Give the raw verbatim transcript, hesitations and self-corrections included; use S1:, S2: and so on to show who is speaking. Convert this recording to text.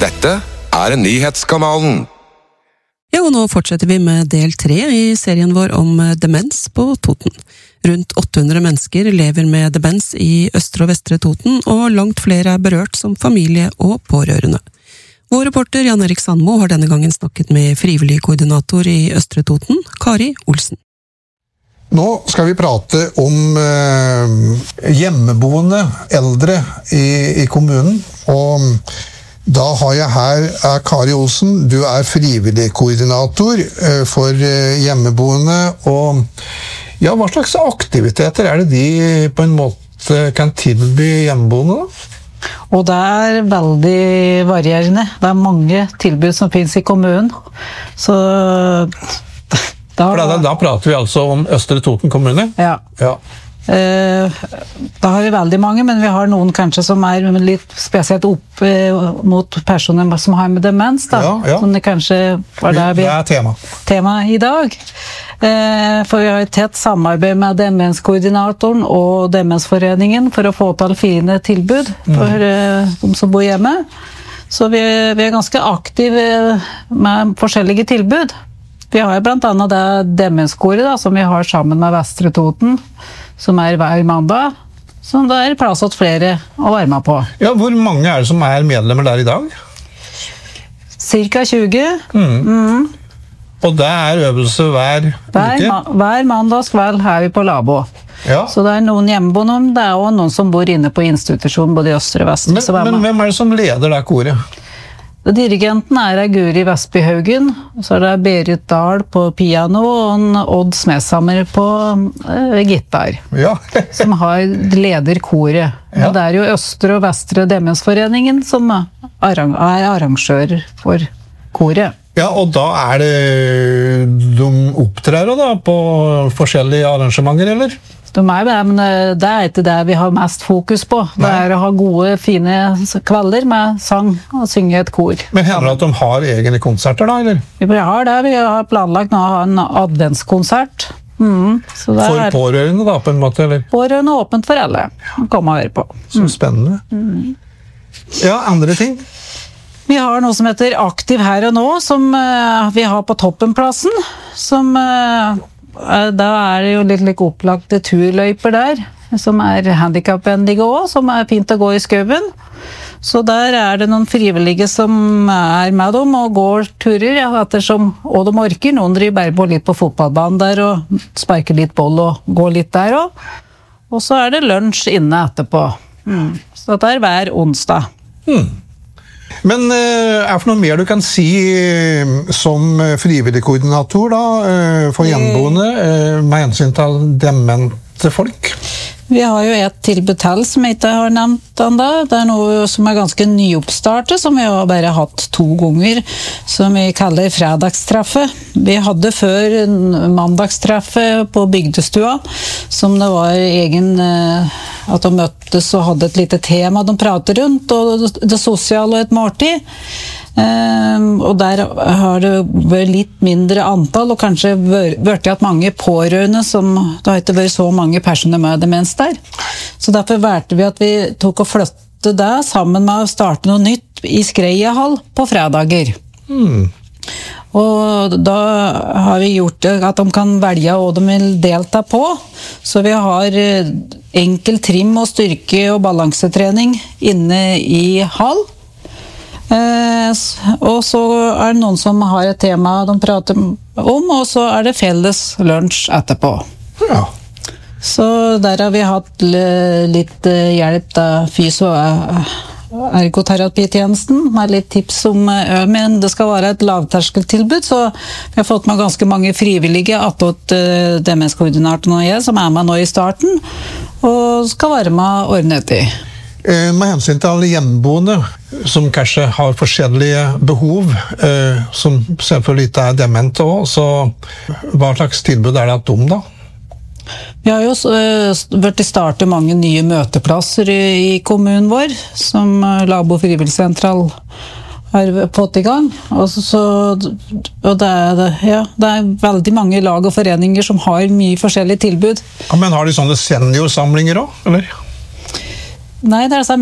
S1: Dette er Nyhetskanalen.
S2: Ja, og nå fortsetter vi med del tre i serien vår om demens på Toten. Rundt åtte hundre mennesker lever med demens i Østre og Vestre Toten, og langt flere er berørt som familie og pårørende. Vår reporter Jan Erik Sandmo har denne gangen snakket med frivillig koordinator i Østre Toten, Kari Olsen.
S3: Nå skal vi prate om eh, hjemmeboende eldre i, i kommunen, og da har jeg her er Kari Olsen. Du er frivillig koordinator eh, for eh, hjemmeboende, og ja, hva slags aktiviteter er det de på en måte kan tilby hjemmeboende da?
S4: Og det er veldig varierende. Det er mange tilbud som finnes i kommunen. Så da,
S5: da, da prater vi altså om Østre Toten kommune?
S4: Ja.
S5: Ja.
S4: Eh, da har vi veldig mange, men vi har noen kanskje som er litt spesielt opp eh, mot personer som har med demens. Da.
S3: Ja, ja.
S4: Som det kanskje var der vi,
S3: det er tema.
S4: tema i dag. Eh, for vi har et tett samarbeid med demenskoordinatoren og Demensforeningen for å få til fine tilbud for mm. eh, de som bor hjemme. Så vi, vi er ganske aktive med forskjellige tilbud. Vi har blant annet det demenskoret da, som vi har sammen med Vestre Toten, som er hver mandag, så det er plass til flere å være med på.
S5: Ja, hvor mange er det som er medlemmer der i dag?
S4: Cirka tjue.
S5: Mm.
S4: Mm.
S5: Og det er øvelse hver
S4: hver,
S5: uke?
S4: Ma hver mandagskveld er vi på Labo.
S5: Ja.
S4: Så det er noen hjemmeboende, det er også noen som bor inne på institusjon, både i Østre og Vestre.
S5: Men, men hvem er det som leder det koret?
S4: Dirigenten er Guri Vestbyhaugen, så er det Berit Dahl på piano og en Odd Smeshammer på eh, gitar,
S5: ja.
S4: som har leder koret.
S5: Ja.
S4: Og det er jo Østre og Vestre Demensforeningen som arrang er arrangør for koret.
S5: Ja, og da er det de opptrer da på forskjellige arrangementer, eller?
S4: De er med, men det er ikke det vi har mest fokus på. Det er å ha gode, fine kvelder med sang og synge et kor.
S5: Men hender det at de har egne konserter da, eller?
S4: Vi har det, vi har planlagt nå å ha en adventskonsert. Mm, så det
S5: for
S4: er
S5: pårørende da, på en måte, eller?
S4: Pårørende åpent for alle. Kom og høre på.
S5: Så spennende.
S4: Mm.
S5: Ja, andre ting?
S4: Vi har noe som heter Aktiv her og nå, som uh, vi har på Toppenplassen, som... Uh, Da er det jo litt like opplagte turløyper der, som er handicapvennlige også, som er fint å gå i skauen. Så der er det noen frivillige som er med dem og går turer, ja, ettersom og de orker. Noen driver bare på litt på fotballbanen der og sparker litt boll og går litt der også. Og så er det lunsj inne etterpå. Mm. Så det er hver onsdag.
S5: Hmm. Men er det noe mer du kan si som frivillig koordinator da, for hjemmeboende med hensyn til demente folk?
S4: Vi har jo et tilbud til som jeg ikke har nevnt enda. Det er noe som er ganske nyoppstartet, som vi har bare hatt to ganger, som vi kaller fredagstreffe. Vi hadde før en mandagstreffe på bygdestua, som det var egen, at de møttes og hadde et lite tema de pratet rundt, og det sosiale og et måltid. Um, og der har det vært litt mindre antall, og kanskje vært at mange pårørende som, det har ikke vært så mange personer med demens der. Så derfor valgte vi at vi tok og flyttet det sammen med å starte noe nytt i Skreiahall på fredager.
S5: Mm.
S4: Og da har vi gjort det at de kan velge hva de vil delta på. Så vi har enkel trim og styrke og balansetrening inne i hall. Eh, og så er det noen som har et tema de prater om, og så er det felles lunsj etterpå.
S5: Ja.
S4: Så der har vi hatt litt hjelp av fysio- og ergoterapitjenesten, med litt tips om, men det skal være et lavterskeltilbud, så vi har fått med ganske mange frivillige attåt demenskoordinatoren og jeg, som er med nå i starten, og skal være med å ordne etter.
S3: Med hensyn til alle hjemmeboende
S5: som kanskje har forskjellige behov, eh, som selvfølgelig ikke er demente også, så hva slags tilbud er det at de da?
S4: Vi har jo vært i startet mange nye møteplasser i, i kommunen vår, som Labo Frivilligsentral har fått i gang. Og, så, og det, er, ja, det er veldig mange lag og foreninger som har mye forskjellige tilbud.
S5: Ja, men har de sånne seniorsamlinger også, eller?
S4: Nei, det er altså